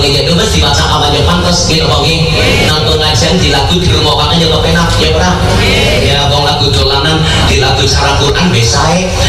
nggih wis diwaca kawan yo pantes nggih apa nggih nonton ajen di lagu dirungokake yo kepenak ya ora ya wong lagu dolanan di lagu cara Quran wis sae